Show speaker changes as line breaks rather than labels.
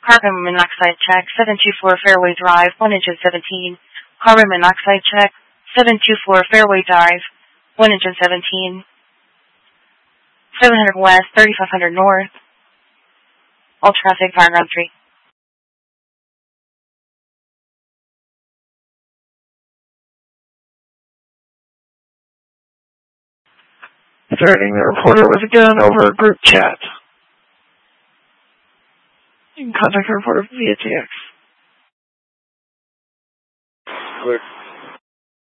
Carbon monoxide check, 724 Fairway Drive, 1 inch and 17. Carbon monoxide check, 724 Fairway Drive, 1 inch and 17. 700 West, 3500 North. All traffic, Fireground 3.
Starting the reporter with a gun over a group chat. You can contact the reporter via TX.
Clear.